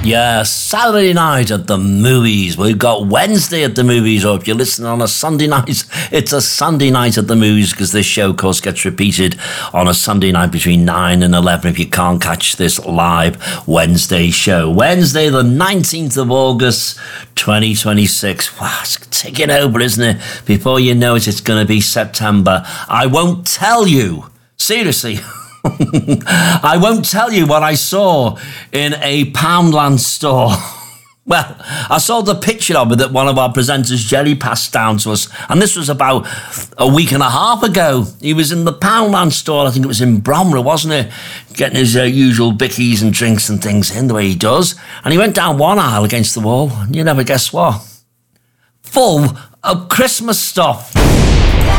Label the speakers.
Speaker 1: Yeah, Saturday night at the movies. We've got Wednesday at the movies, or if you're listening on a Sunday night, it's a Sunday night at the movies, because this show, of course, gets repeated on a Sunday night between 9 and 11 if you can't catch this live Wednesday show. Wednesday, the 19th of August, 2026. Wow, it's ticking over, isn't it? Before you know it, it's going to be September. I won't tell you. Seriously. I won't tell you what I saw in a Poundland store. Well, I saw the picture of it that one of our presenters, Jerry, passed down to us. And this was about a week and a half ago. He was in the Poundland store, I think it was in Bromley, wasn't it? Getting his usual bickies and drinks and things in the way he does. And he went down one aisle against the wall. And you never guess what? Full of Christmas stuff.